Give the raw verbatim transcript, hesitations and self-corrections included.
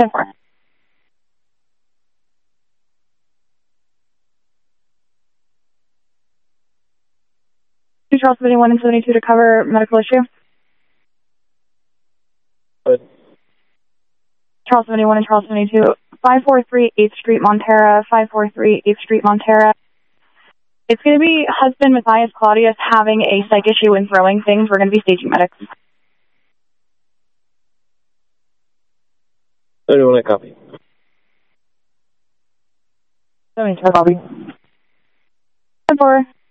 ten four. two Charles seventy-one and seventy-two to cover medical issue. Good. Charles seventy-one and Charles seventy-two. five forty-three eighth Street, Montera. five forty-three eighth Street, Montera. It's going to be husband Matthias Claudius having a psych issue and throwing things. We're going to be staging medics. seventy-one, I copy. seventy-two, copy. ten four.